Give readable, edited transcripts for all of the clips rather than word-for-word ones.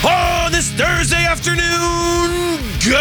On this Thursday afternoon,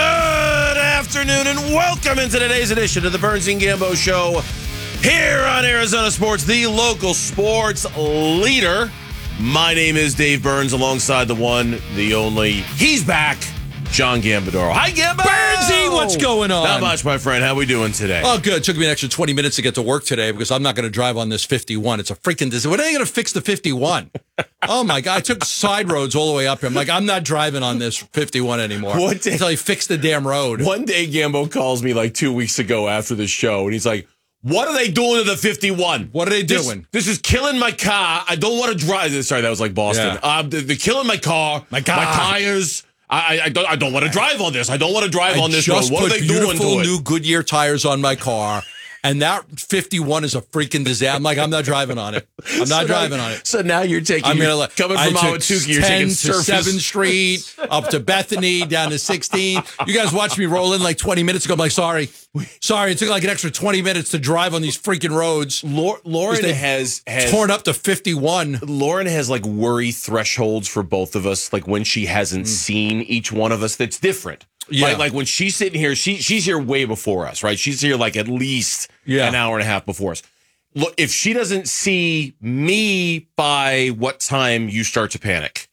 good afternoon, and welcome into today's edition of the Burns and Gambo Show here on Arizona Sports, the local sports leader. My name is Dave Burns, alongside the one, the only, he's back, John Gambadoro. Hi, Gambo! Burnsy, what's going on? Not much, my friend. How we doing today? Oh, good. It took me an extra 20 minutes to get to work today because I'm not going to drive on this 51. It's a freaking disaster. When are they going to fix the 51? Oh, my God. I took side roads all the way up here. I'm like, I'm not driving on this 51 anymore until he fixed the damn road. One day, Gambo calls me like 2 weeks ago after the show, and he's like, what are they doing to the 51? What are they doing? This is killing my car. I don't want to drive. Sorry, that was like Boston. Yeah. They're killing my car. My tires. I don't want to drive on this. I don't want to drive on this road. What are they doing to it? I just put beautiful new Goodyear tires on my car, and that 51 is a freaking disaster. I'm like, I'm not driving on it. I'm not driving on it. So now you're taking, coming from Ahwatukee, you're 10 taking to surface. 7th Street, up to Bethany, down to 16. You guys watched me roll in like 20 minutes ago. I'm like, sorry. It took like an extra 20 minutes to drive on these freaking roads. Lauren has torn up to 51. Lauren has like worry thresholds for both of us. Like when she hasn't seen each one of us, that's different. Yeah. Like when she's sitting here, she's here way before us, right? She's here like at least an hour and a half before us. Look, if she doesn't see me by what time you start to panic?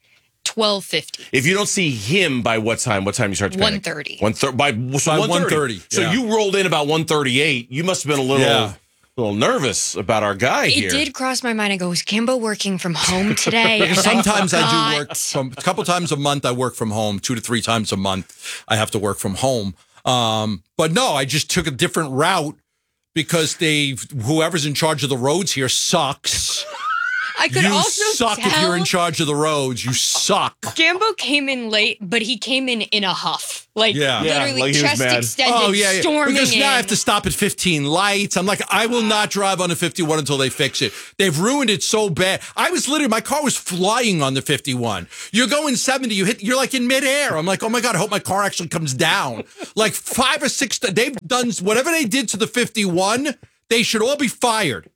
12:50. If you don't see him by what time you start to panic? 1:30. By 1:30. So you rolled in about 1:38. You must have been a little nervous about our guy here. It did cross my mind. I go, is Kimbo working from home today? Sometimes I do work a couple times a month. I work from home 2 to 3 times a month. I have to work from home. But no, I just took a different route because whoever's in charge of the roads here sucks. I could also suck tell if you're in charge of the roads. You suck. Gambo came in late, but he came in a huff. Literally like he was chest mad. extended, storming because in. now I have to stop at 15 lights. I'm like, I will not drive on the 51 until they fix it. They've ruined it so bad. My car was flying on the 51. You're going 70, you're like in midair. I'm like, oh my God, I hope my car actually comes down. Like 5 or 6, they've done whatever they did to the 51. They should all be fired.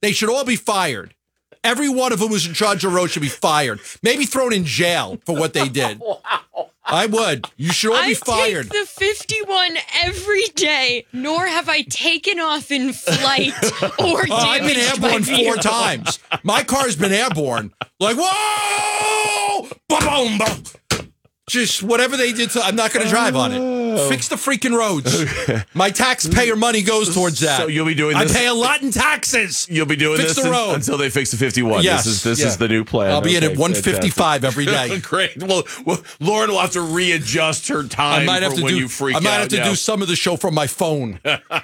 Every one of them who's in charge of the road should be fired. Maybe thrown in jail for what they did. Wow. I would. You should all be fired. I take the 51 every day, nor have I taken off in flight or damaged I've been airborne 4 times. My car's been airborne. Like, whoa! Boom, boom. Just whatever they did I'm not going to drive on it. Fix the freaking roads. My taxpayer money goes towards that. So you'll be doing this. I pay a lot in taxes. You'll be doing fix this the road. until they fix the 51. Yes. This is the new plan. I'll be in at 155 every day. Great. Well, Lauren will have to readjust her time you freak out. I might have to do some of the show from my phone.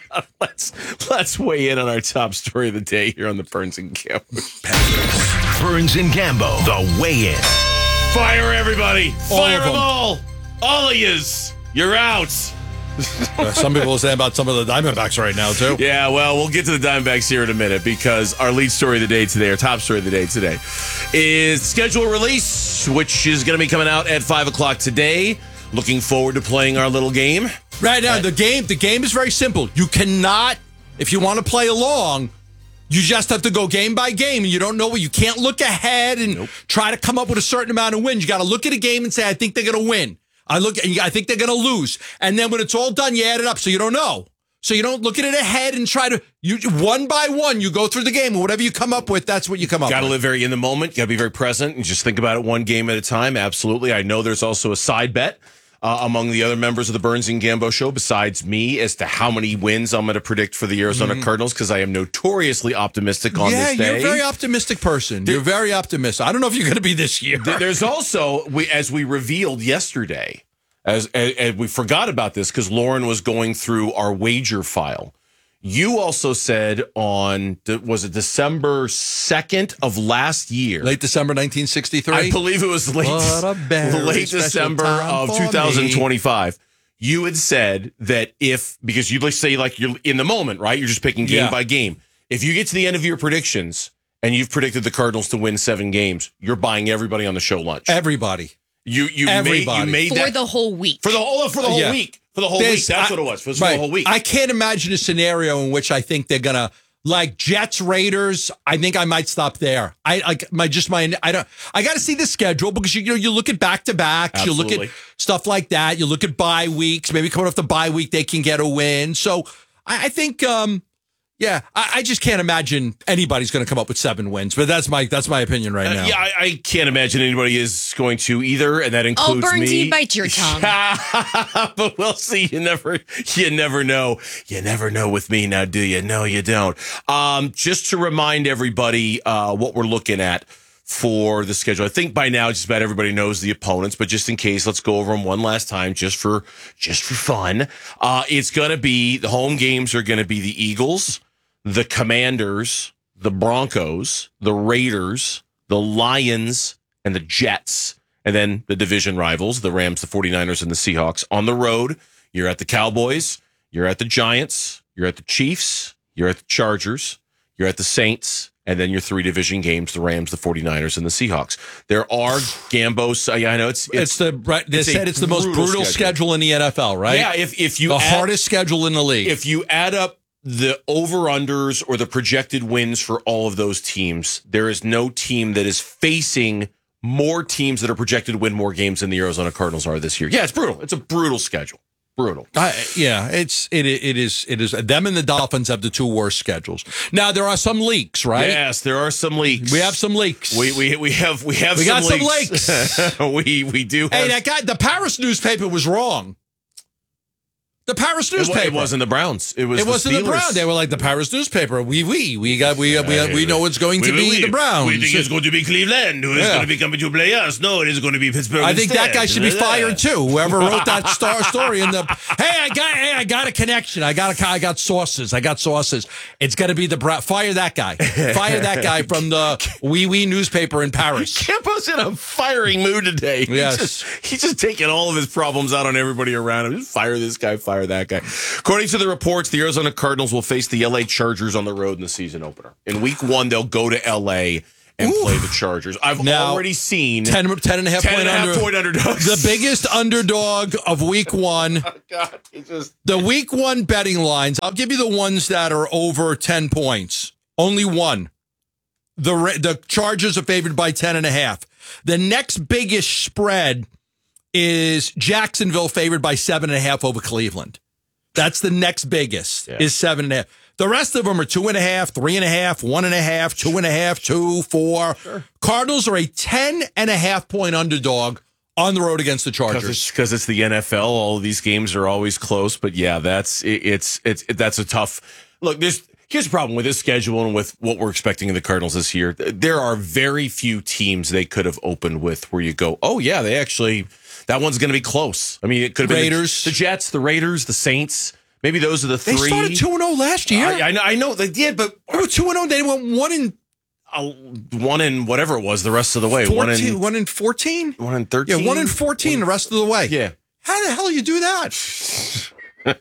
Let's weigh in on our top story of the day here on the Burns and Gambo. Burns and Gambo, the weigh-in. Fire everybody. Fire them all. All of yous. You're out. Some people are saying about some of the Diamondbacks right now, too. Yeah, well, we'll get to the Diamondbacks here in a minute because our lead story of the day today, our top story of the day today, is schedule release, which is going to be coming out at 5 o'clock today. Looking forward to playing our little game. Right now, the game is very simple. You cannot, if you want to play along, you just have to go game by game, and you don't know what. You can't look ahead and try to come up with a certain amount of wins. You got to look at a game and say, I think they're going to win. I think they're going to lose. And then when it's all done, you add it up so you don't know. So you don't look at it ahead and try to, one by one, you go through the game. And whatever you come up with, that's what you come up with. Got to live very in the moment. Got to be very present and just think about it one game at a time. Absolutely. I know there's also a side bet among the other members of the Burns and Gambo show besides me as to how many wins I'm going to predict for the Arizona Cardinals because I am notoriously optimistic on this day. Yeah, you're a very optimistic person. You're very optimistic. I don't know if you're going to be this year. There's also, as we revealed yesterday, as we forgot about this because Lauren was going through our wager file. You also said was it December 2nd of last year? Late December 1963? I believe it was late December of 2025. You had said that because you'd say like you're in the moment, right? You're just picking game by game. If you get to the end of your predictions and you've predicted the Cardinals to win 7 games, you're buying everybody on the show lunch. Everybody. You made that for the whole week. For the whole week. For the whole week. That's what it was. For the whole week. I can't imagine a scenario in which I think they're going to Like Jets, Raiders, I think I might stop there. I got to see the schedule because you look at back to backs, you look at stuff like that, you look at bye weeks. Maybe coming off the bye week they can get a win. So I think, I just can't imagine anybody's going to come up with 7 wins. But that's my opinion right now. I can't imagine anybody is going to either, and that includes Burnsy, me. bite your tongue. But we'll see. You never know. You never know with me now, do you? No, you don't. Just to remind everybody what we're looking at for the schedule. I think by now just about everybody knows the opponents, but just in case, let's go over them one last time just for fun. It's going to be, the home games are going to be the Eagles, the Commanders, the Broncos, the Raiders, the Lions, and the Jets. And then the division rivals, the Rams, the 49ers, and the Seahawks. On the road, you're at the Cowboys, you're at the Giants, you're at the Chiefs, you're at the Chargers, you're at the Saints, and then your 3 division games, the Rams, the 49ers, and the Seahawks. There are Gambos. I know it's the most brutal schedule in the NFL, right? Yeah, if you hardest schedule in the league. If you add up the over-unders or the projected wins for all of those teams, there is no team that is facing more teams that are projected to win more games than the Arizona Cardinals are this year. Yeah, it's brutal. It's a brutal schedule. Brutal. It is. Them and the Dolphins have the 2 worst schedules. Now there are some leaks, right? Yes, there are some leaks. We have some leaks. We got some leaks. we do. Hey, that guy. The Paris newspaper was wrong. The Paris newspaper. It wasn't the Browns. It wasn't the Browns. They were like the Paris newspaper. We know it's going to be the Browns. We think it's going to be Cleveland who is going to be coming to play us. No, it is going to be Pittsburgh. I think that guy should be fired too. Whoever wrote that story in the I got a connection. I got sources. It's going to be the Browns. Fire that guy. Fire that guy from the Wee newspaper in Paris. Campo's in a firing mood today. Yes, he's just taking all of his problems out on everybody around him. Just fire this guy. Fire that guy. According to the reports, the Arizona Cardinals will face the LA Chargers on the road in the season opener. In week 1, they'll go to LA and play the Chargers. I've already seen 10.5 point underdogs. The biggest underdog of week 1. Oh, God, the week 1 betting lines. I'll give you the ones that are over 10 points. Only one. The Chargers are favored by 10.5. The next biggest spread is Jacksonville favored by 7.5 over Cleveland. That's the next biggest, is 7.5. The rest of them are 2.5, 3.5, 1.5, 2.5, 2, 4. Sure. Cardinals are a 10.5 point underdog on the road against the Chargers. Because it's the NFL. All of these games are always close. But yeah, that's a tough look. Here's the problem with this schedule and with what we're expecting of the Cardinals this year. There are very few teams they could have opened with where you go, oh yeah, that one's going to be close. I mean, it could have been the Jets, the Raiders, the Saints. Maybe those are the 3. They started 2-0 last year. I know they did, but they were 2-0. They went 1 in whatever it was the rest of the way. 14, 1 in 14? 1 in 13? Yeah, 1 in 14 the rest of the way. Yeah. How the hell do you do that?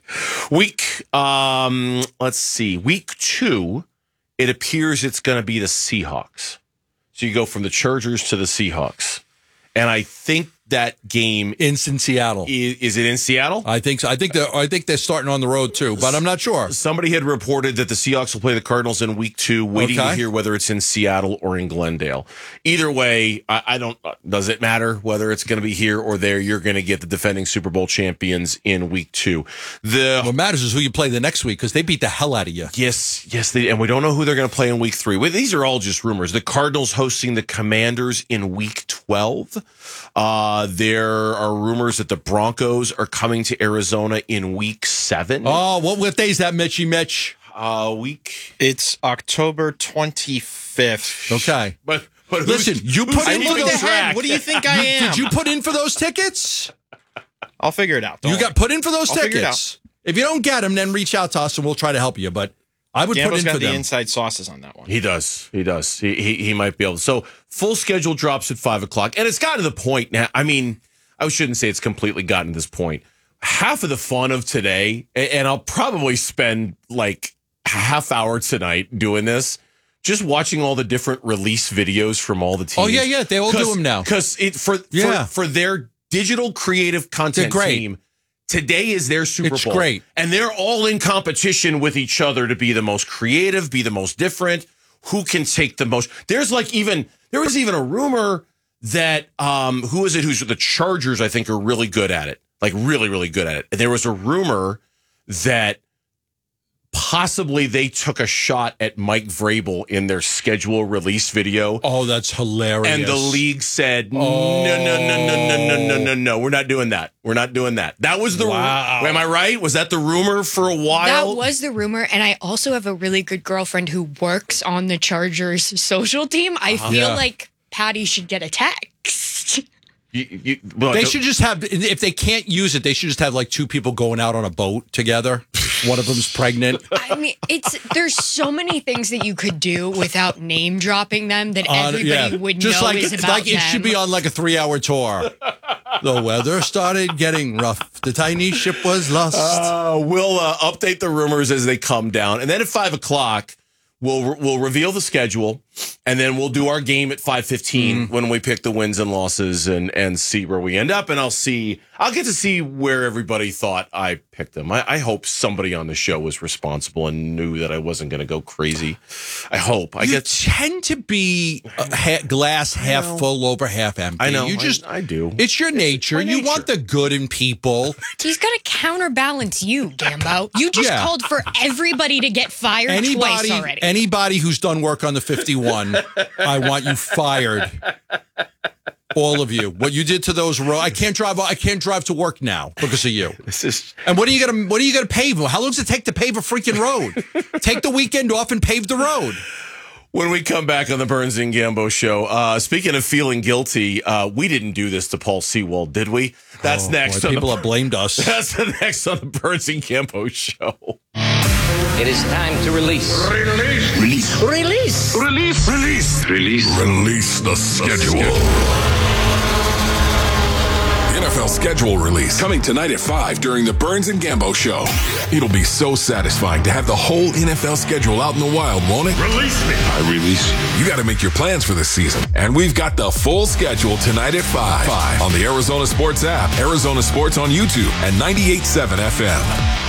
Let's see. Week 2, it appears it's going to be the Seahawks. So you go from the Chargers to the Seahawks. And I think that game in Seattle. Is it in Seattle? I think so. I think they're starting on the road too, but I'm not sure. Somebody had reported that the Seahawks will play the Cardinals in week 2, waiting to hear whether it's in Seattle or in Glendale. Either way, I don't. Does it matter whether it's going to be here or there? You're going to get the defending Super Bowl champions in week 2. What matters is who you play the next week because they beat the hell out of you. Yes, and we don't know who they're going to play in week 3. These are all just rumors. The Cardinals hosting the Commanders in week 12. There are rumors that the Broncos are coming to Arizona in week 7. Oh, what day is that, Mitchy Mitch? It's October 25th. Okay. But listen, you put in for those. What do you think I am? Did you put in for those tickets? I'll figure it out. You got put in for those tickets. Figure it out. If you don't get them, then reach out to us and we'll try to help you. But I would Gambo's put in got for the them. inside sauces on that one. He does. He might be able to. So full schedule drops at 5 o'clock. And it's gotten to the point now. I mean, I shouldn't say it's completely gotten to this point. Half of the fun of today, and I'll probably spend like a half hour tonight doing this, just watching all the different release videos from all the teams. Oh, yeah. They all do them now. Because for their digital creative content team, Today is their Super It's Bowl. great. And they're all in competition with each other to be the most creative, be the most different. Who can take the most? There was even a rumor that who is it? Who's the Chargers? I think are really good at it, like really, really good at it. And there was a rumor that possibly they took a shot at Mike Vrabel in their schedule release video. Oh, that's hilarious. And the league said, no, we're not doing that. We're not doing that. That was the Wow. Am I right? Was that the rumor for a while? That was the rumor. And I also have a really good girlfriend who works on the Chargers social team. I feel Yeah. like Patty should get a text. They should just have, if they can't use it, they should just have like two people going out on a boat together. One of them's pregnant. I mean, there's so many things that you could do without name dropping them that everybody would just know like, is about like them. it should be on like a 3-hour tour. The weather started getting rough. The tiny ship was lost. We'll update the rumors as they come down. And then at 5 o'clock, we'll reveal the schedule. And then we'll do our game at 5:15 when we pick the wins and losses and see where we end up. And I'll get to see where everybody thought I picked them. I hope somebody on the show was responsible and knew that I wasn't going to go crazy. I hope. You tend to be glass half full over half empty. I know. I do. It's your nature. my You nature. want the good in people. He's got to counterbalance you, Gambo. You just called for everybody to get fired twice already. Anybody who's done work on the 51, I want you fired. All of you. What you did to those roads. I can't drive to work now because of you. And what are you gonna pave? How long does it take to pave a freaking road? Take the weekend off and pave the road. When we come back on the Burns and Gambo show, speaking of feeling guilty, we didn't do this to Paul Sewald, did we? That's next. Boy, people have blamed us. That's the next on the Burns and Gambo show. It is time to release. Release the schedule. NFL schedule release coming tonight at 5 during the Burns and Gambo show. It'll be so satisfying to have the whole NFL schedule out in the wild, won't it? Release me. I release you. You got to make your plans for this season. And we've got the full schedule tonight at 5 on the Arizona Sports app, Arizona Sports on YouTube, and 98.7 FM.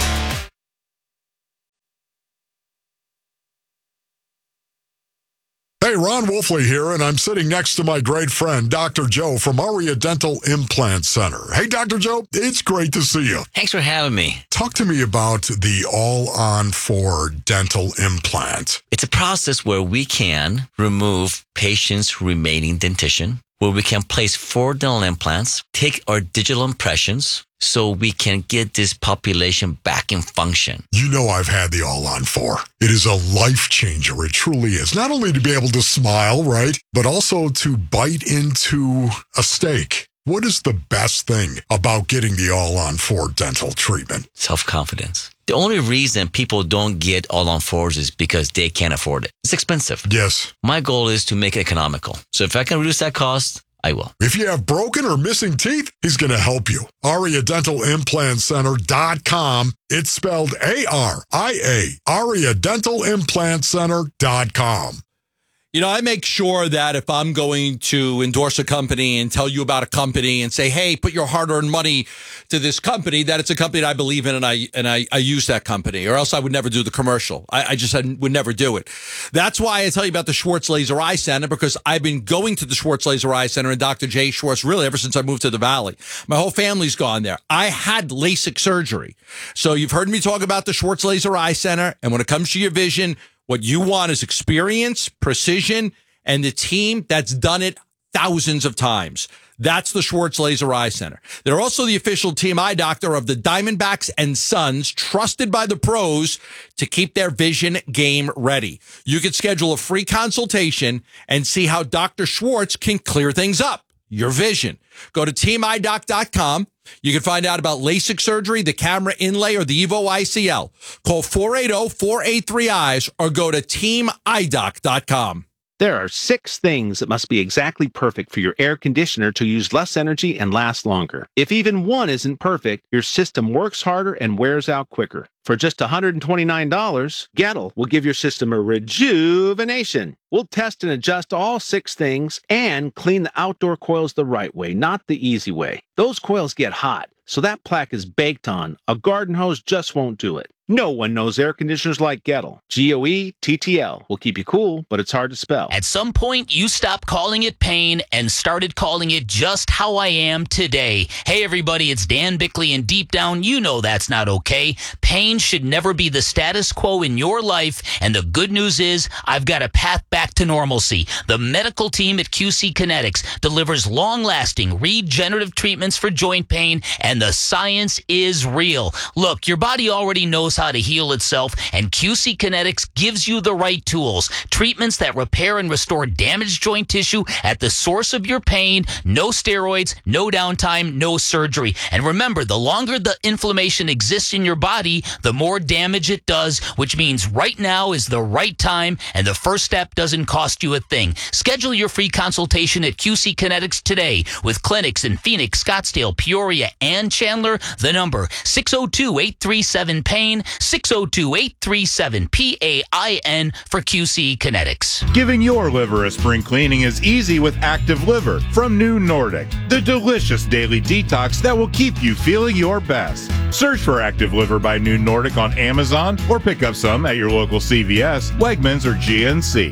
Hey, Ron Wolfley here, and I'm sitting next to my great friend, Dr. Joe from Aria Dental Implant Center. Hey, Dr. Joe, it's great to see you. Thanks for having me. Talk to me about the All-on-4 dental implant. It's a process where we can remove patients' remaining dentition, where we can place 4 dental implants, take our digital impressions, so we can get this population back in function. You know I've had the All-on-4. It is a life changer. It truly is. Not only to be able to smile, right, but also to bite into a steak. What is the best thing about getting the All-on-4 dental treatment? Self-confidence. The only reason people don't get All-on-4s is because they can't afford it. It's expensive. Yes. My goal is to make it economical. So if I can reduce that cost, I will. If you have broken or missing teeth, he's going to help you. AriaDentalImplantCenter.com. It's spelled A-R-I-A. AriaDentalImplantCenter.com. You know, I make sure that if I'm going to endorse a company and tell you about a company and say, hey, put your hard-earned money to this company, that it's a company that I believe in and I use that company, or else I would never do the commercial. I would never do it. That's why I tell you about the Schwartz Laser Eye Center, because I've been going to the Schwartz Laser Eye Center and Dr. Jay Schwartz really ever since I moved to the Valley. My whole family's gone there. I had LASIK surgery. So you've heard me talk about the Schwartz Laser Eye Center, and when it comes to your vision, what you want is experience, precision, and the team that's done it thousands of times. That's the Schwartz Laser Eye Center. They're also the official team eye doctor of the Diamondbacks and Suns, trusted by the pros to keep their vision game ready. You can schedule a free consultation and see how Dr. Schwartz can clear things up. Your vision. Go to teamidoc.com. You can find out about LASIK surgery, the camera inlay, or the Evo ICL. Call 480-483-EYES or go to teamidoc.com. There are 6 things that must be exactly perfect for your air conditioner to use less energy and last longer. If even one isn't perfect, your system works harder and wears out quicker. For just $129, Gettle will give your system a rejuvenation. We'll test and adjust all 6 things and clean the outdoor coils the right way, not the easy way. Those coils get hot, so that plaque is baked on. A garden hose just won't do it. No one knows air conditioners like Gettle. Goettl will keep you cool, but it's hard to spell. At some point, you stopped calling it pain and started calling it just how I am today. Hey, everybody, it's Dan Bickley, and deep down, you know that's not okay. Pain should never be the status quo in your life, and the good news is I've got a path back to normalcy. The medical team at QC Kinetics delivers long-lasting regenerative treatments for joint pain, and the science is real. Look, your body already knows how to heal itself, and QC Kinetics gives you the right tools. Treatments that repair and restore damaged joint tissue at the source of your pain. No steroids, no downtime, no surgery. And remember, the longer the inflammation exists in your body, the more damage it does, which means right now is the right time, and the first step doesn't cost you a thing. Schedule your free consultation at QC Kinetics today with clinics in Phoenix, Scottsdale, Peoria, and Chandler. The number 602-837-PAIN, 602-837-PAIN for QC Kinetics. Giving your liver a spring cleaning is easy with Active Liver from New Nordic, the delicious daily detox that will keep you feeling your best. Search for Active Liver by New Nordic on Amazon or pick up some at your local CVS, Wegmans, or GNC.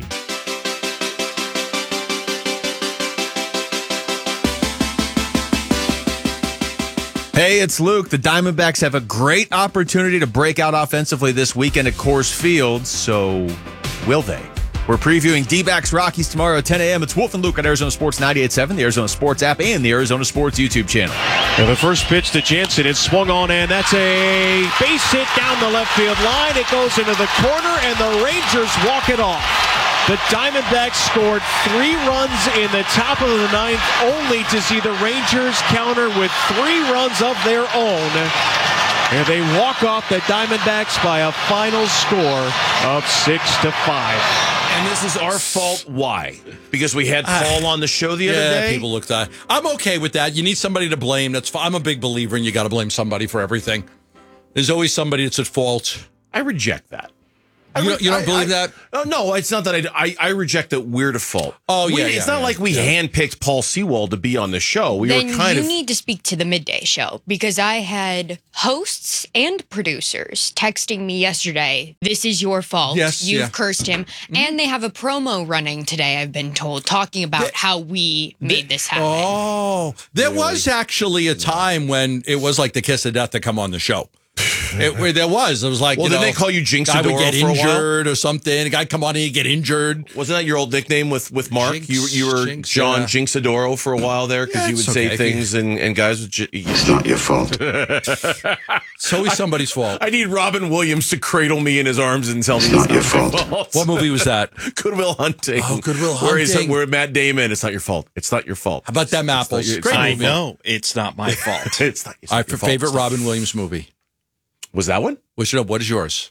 Hey, it's Luke. The Diamondbacks have a great opportunity to break out offensively this weekend at Coors Field, so will they? We're previewing D-backs Rockies tomorrow at 10 a.m. It's Wolf and Luke on Arizona Sports 98.7, the Arizona Sports app, and the Arizona Sports YouTube channel. And the first pitch to Jensen is swung on, and that's a base hit down the left field line. It goes into the corner, and the Rangers walk it off. The Diamondbacks scored 3 runs in the top of the 9th, only to see the Rangers counter with 3 runs of their own. And they walk off the Diamondbacks by a final score of 6-5. And this is our fault. Why? Because we had Paul on the show the other day? People looked at. I'm okay with that. You need somebody to blame. That's fine. I'm a big believer in you got to blame somebody for everything. There's always somebody that's at fault. I reject that. You don't believe that? No, it's not that I reject that we're to fault. Oh, yeah. It's not like we handpicked Paul Sewald to be on the show. Then you need to speak to the midday show, because I had hosts and producers texting me yesterday. This is your fault. Yes, You've cursed him. And they have a promo running today, I've been told, talking about how we made this happen. Oh, there was actually a time when it was like the kiss of death to come on the show. It was like, well, did they call you Jinx guy Adoro would get for a injured while? Or something? A guy come on and he'd get injured. Wasn't that your old nickname with Mark? Jinx, you were Jinx, John yeah. Jinx Adoro for a while there because you would say things and guys would. It's not your fault. It's always somebody's fault. I need Robin Williams to cradle me in his arms and tell me It's not your fault. What movie was that? Good Will Hunting. Oh, Good Will Hunting. Where Matt Damon. It's not your fault. It's not your fault. How about them apples? It's Great I movie. know it's not my fault. It's not All right, your for fault. favorite Robin Williams movie. Was that one? What is yours?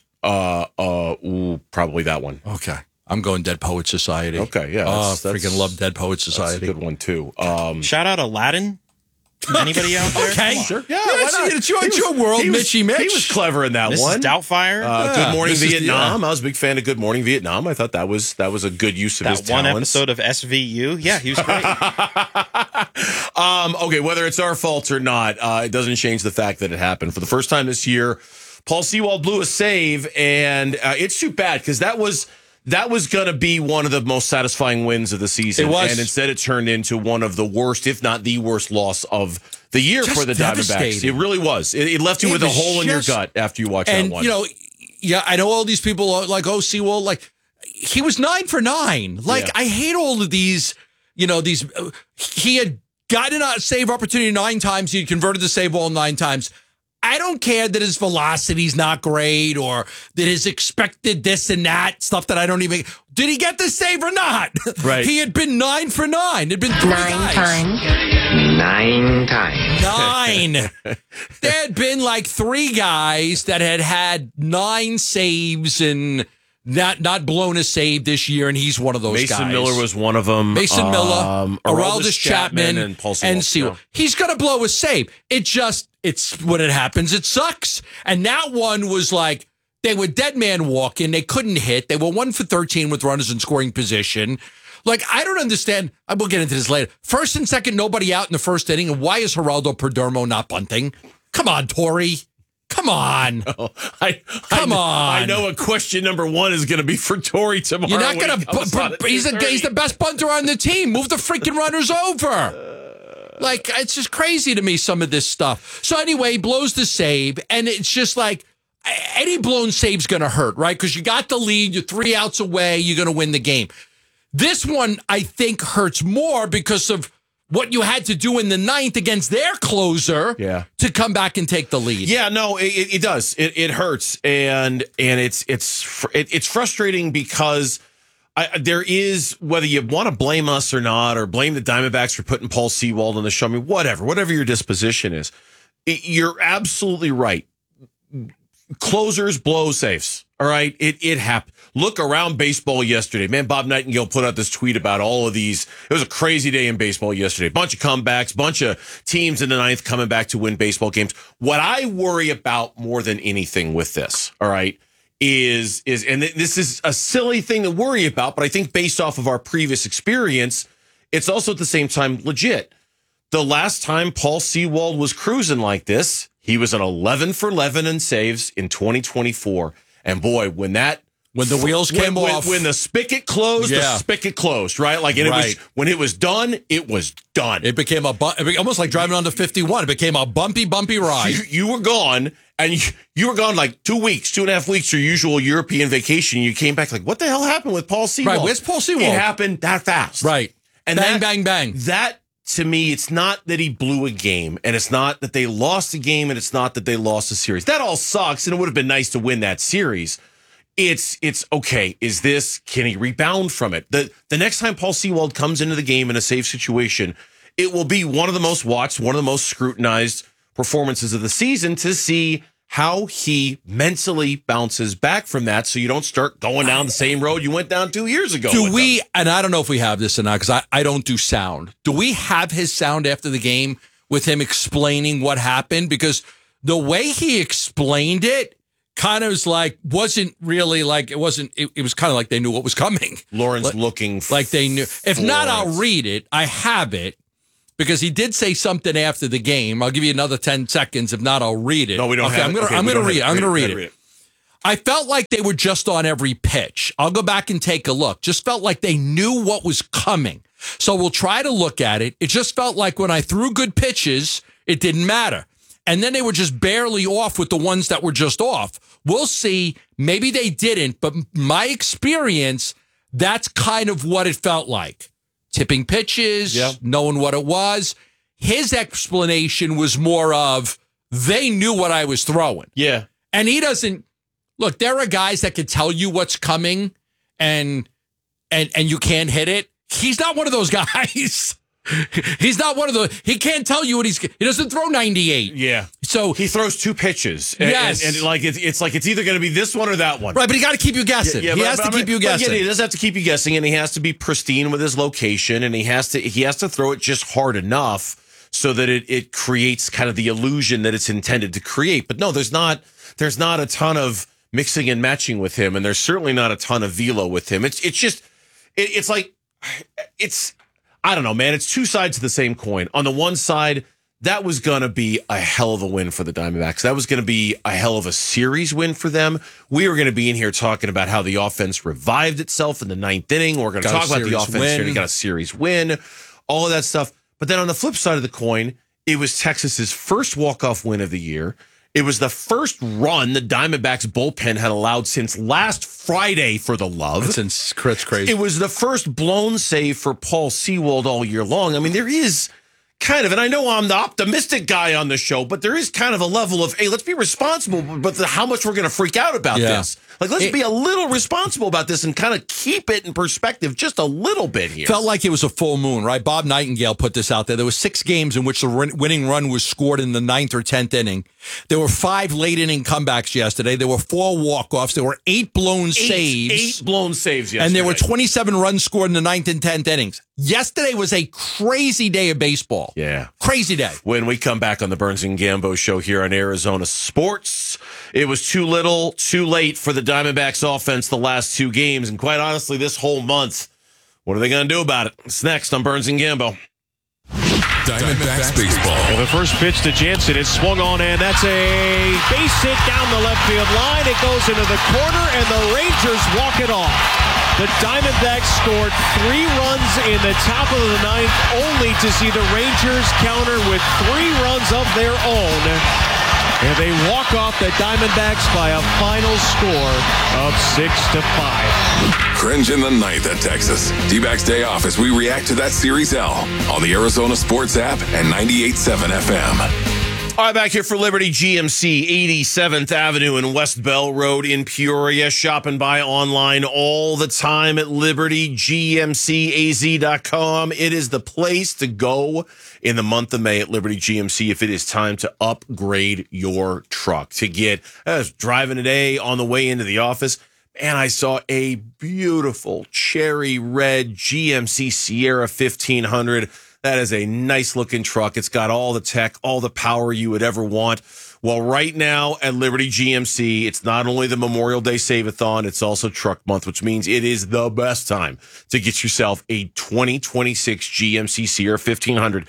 Probably that one. Okay. I'm going Dead Poet Society. Okay, yeah. Freaking love Dead Poet That's a Society. good one too. Shout out Aladdin. Anybody out there? Okay. Sure. Yeah, It's your world, Mitchy Mitch. He was clever in that Mrs. one. Doubtfire. Good Morning Mrs. Vietnam. I was a big fan of Good Morning Vietnam. I thought that was a good use of his that one talents. episode of SVU. Yeah, he was great. Okay, whether it's our fault or not, it doesn't change the fact that it happened. For the first time this year, Paul Sewald blew a save, and it's too bad because that was going to be one of the most satisfying wins of the season. It was. And instead it turned into one of the worst, if not the worst, loss of the year Just for the Diamondbacks. devastating. It really was. It left you with a was hole in your just- gut after you watched And, that one. you know, yeah, I know all these people are like, oh, Sewell, like, he was 9 for 9. Like, Yeah. I hate all of these, he had gotten a save opportunity 9 times. He had converted the save ball 9 times. I don't care that his velocity's not great or that his expected this and that stuff that I don't even. Did he get the save or not? Right. He had been 9 for 9. It'd been 3 guys. 9 times. 9. There had been like 3 guys that had 9 saves and not blown a save this year, and he's one of those guys. Mason Miller was one of them. Mason Miller, Aroldis Chapman, and Paul Sewell. He's going to blow a save. It's when it happens, it sucks. And that one was like, they were dead man walking. They couldn't hit. They were 1 for 13 with runners in scoring position. Like, I don't understand. I will get into this later. First and second, nobody out in the first inning. And why is Geraldo Perdomo not bunting? Come on, Torrey. Come on. Come on. I know what question number 1 is going to be for Torrey tomorrow. You're not going to. He's the best bunter on the team. Move the freaking runners over. Like, it's just crazy to me, some of this stuff. So anyway, he blows the save, and it's just like, any blown save's going to hurt, right? Because you got the lead, you're 3 outs away, you're going to win the game. This one, I think, hurts more because of what you had to do in the 9th against their closer to come back and take the lead. Yeah, no, it does. It hurts, and it's frustrating because there is, whether you want to blame us or not, or blame the Diamondbacks for putting Paul Sewald on the show. I mean, whatever your disposition is, you're absolutely right. Closers blow saves. All right. It happened. Look around baseball yesterday. Man, Bob Nightingale put out this tweet about all of these. It was a crazy day in baseball yesterday. Bunch of comebacks, bunch of teams in the 9th coming back to win baseball games. What I worry about more than anything with this, all right, is and this is a silly thing to worry about, but I think based off of our previous experience, it's also at the same time legit. The last time Paul Sewald was cruising like this, he was an 11 for 11 in saves in 2024. And boy, when the wheels came off, when the spigot closed, the spigot closed, right? Like, and it was, when it was done, it was done. It became almost like driving on the 51. It became a bumpy ride. You were gone, and you were gone like 2 weeks, 2.5 weeks, your usual European vacation. You came back like, what the hell happened with Paul Sewald? Right, where's Paul Sewald? It happened that fast. Right. And bang. That, to me, it's not that he blew a game, and it's not that they lost a game, and it's not that they lost a series. That all sucks, and it would have been nice to win that series. It's okay. Can he rebound from it? The next time Paul Sewald comes into the game in a safe situation, it will be one of the most watched, one of the most scrutinized performances of the season to see how he mentally bounces back from that, so you don't start going down the same road you went down 2 years ago. Do we, and I don't know if we have this or not, because I don't do sound. Do we have his sound after the game with him explaining what happened? Because the way he explained it kind of was like, wasn't really like, it was kind of like they knew what was coming. Lauren's looking like they knew. If not, I'll read it. I have it. Because he did say something after the game. I'll give you another 10 seconds. If not, I'll read it. No, we don't have it. I'm going to read it. I'm going to read it. I felt like they were just on every pitch. I'll go back and take a look. Just felt like they knew what was coming. So we'll try to look at it. It just felt like when I threw good pitches, it didn't matter. And then they were just barely off with the ones that were just off. We'll see. Maybe they didn't. But my experience, that's kind of what it felt like. Tipping pitches, knowing what it was. His explanation was more of, they knew what I was throwing. Yeah. And he doesn't, look, there are guys that can tell you what's coming and you can't hit it. He's not one of those guys. He's not one of the, he can't tell you what he doesn't throw 98. Yeah. So he throws 2 pitches. And, yes. And like, it's like, it's either going to be this one or that one. Right. But he got to keep you guessing. He has to keep you guessing. Yeah, he does have to keep you guessing, and he has to be pristine with his location, and he has to throw it just hard enough so that it creates kind of the illusion that it's intended to create. But no, there's not a ton of mixing and matching with him. And there's certainly not a ton of velo with him. It's like, I don't know, man. It's 2 sides of the same coin. On the one side, that was going to be a hell of a win for the Diamondbacks. That was going to be a hell of a series win for them. We were going to be in here talking about how the offense revived itself in the 9th inning. We're going to talk about the offense here. They got a series win, all of that stuff. But then on the flip side of the coin, it was Texas's first walk-off win of the year. It was the first run the Diamondbacks bullpen had allowed since last Friday, for the love. Since crazy. It was the first blown save for Paul Sewald all year long. I mean, there is kind of, and I know I'm the optimistic guy on the show, but there is kind of a level of, hey, let's be responsible, but how much we're going to freak out about this. Like, let's be a little responsible about this and kind of keep it in perspective just a little bit here. Felt like it was a full moon, right? Bob Nightingale put this out there. There were 6 games in which the winning run was scored in the 9th or 10th inning. There were 5 late inning comebacks yesterday. There were 4 walk-offs. There were 8 blown saves. 8 blown saves yesterday. And there were 27 runs scored in the 9th and 10th innings. Yesterday was a crazy day of baseball. Yeah. Crazy day. When we come back on the Burns and Gambo show here on Arizona Sports, it was too little, too late for the Diamondbacks offense the last 2 games. And quite honestly, this whole month, what are they going to do about it? It's next on Burns and Gambo. Diamondbacks baseball. Well, the first pitch to Jansen is swung on, and that's a base hit down the left field line. It goes into the corner, and the Rangers walk it off. The Diamondbacks scored 3 runs in the top of the 9th, only to see the Rangers counter with 3 runs of their own. And they walk off the Diamondbacks by a final score of 6-5. Cringe in the 9th at Texas. D-backs day off as we react to that Series L on the Arizona Sports app and 98.7 FM. All right, back here for Liberty GMC, 87th Avenue and West Bell Road in Peoria. Shop and buy online all the time at LibertyGMCAZ.com. It is the place to go in the month of May at Liberty GMC if it is time to upgrade your truck. I was driving today on the way into the office, and I saw a beautiful cherry red GMC Sierra 1500. That is a nice looking truck. It's got all the tech, all the power you would ever want. Well, right now at Liberty GMC, it's not only the Memorial Day Save-a-thon, it's also Truck Month, which means it is the best time to get yourself a 2026 GMC Sierra 1500,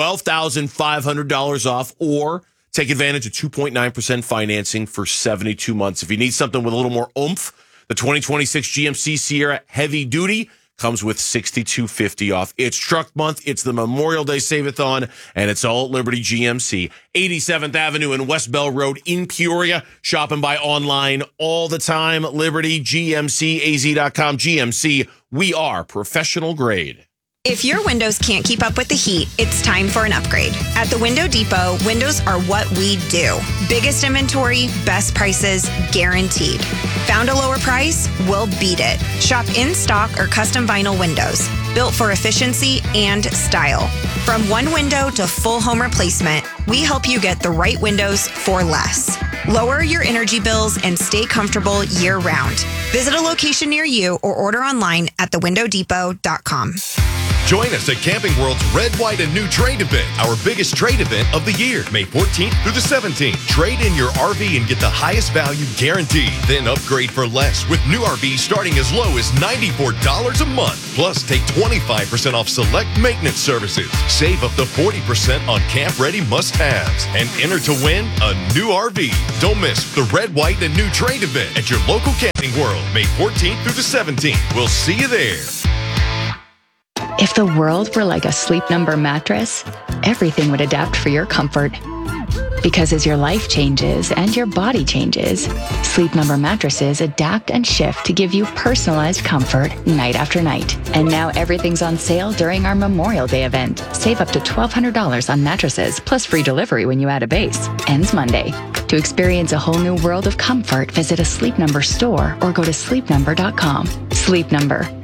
$12,500 off, or take advantage of 2.9% financing for 72 months. If you need something with a little more oomph, the 2026 GMC Sierra Heavy Duty comes with $6,250 off. It's Truck Month, it's the Memorial Day Save-a-thon, and it's all at Liberty GMC. 87th Avenue and West Bell Road in Peoria. Shop and buy online all the time. LibertyGMCAZ.com. GMC, we are professional grade. If your windows can't keep up with the heat, it's time for an upgrade. At the Window Depot, windows are what we do. Biggest inventory, best prices, guaranteed. Found a lower price? We'll beat it. Shop in stock or custom vinyl windows, built for efficiency and style. From one window to full home replacement, we help you get the right windows for less. Lower your energy bills and stay comfortable year-round. Visit a location near you or order online at thewindowdepot.com. Join us at Camping World's Red, White, and New Trade event, our biggest trade event of the year, May 14th through the 17th. Trade in your RV and get the highest value guaranteed. Then upgrade for less with new RVs starting as low as $94 a month. Plus, take 25% off select maintenance services. Save up to 40% on camp-ready must-haves. And enter to win a new RV. Don't miss the Red, White, and New Trade event at your local Camping World, May 14th through the 17th. We'll see you there. If the world were like a Sleep Number mattress, everything would adapt for your comfort. Because as your life changes and your body changes, Sleep Number mattresses adapt and shift to give you personalized comfort night after night. And now everything's on sale during our Memorial Day event. Save up to $1,200 on mattresses, plus free delivery when you add a base. Ends Monday. To experience a whole new world of comfort, visit a Sleep Number store or go to sleepnumber.com. Sleep Number.